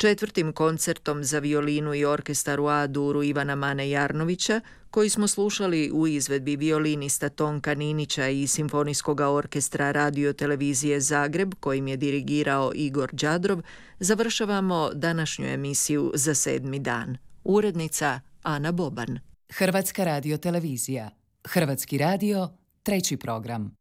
Četvrtim koncertom za violinu i orkestar u A-duru Ivana Mane Jarnovića, koji smo slušali u izvedbi violinista Tonka Ninića i Simfonijskog orkestra Radio-televizije Zagreb, kojim je dirigirao Igor Đadrov, završavamo današnju emisiju za 7. dan. Urednica Ana Boban. Hrvatska radio-televizija. Hrvatski radio, 3. program.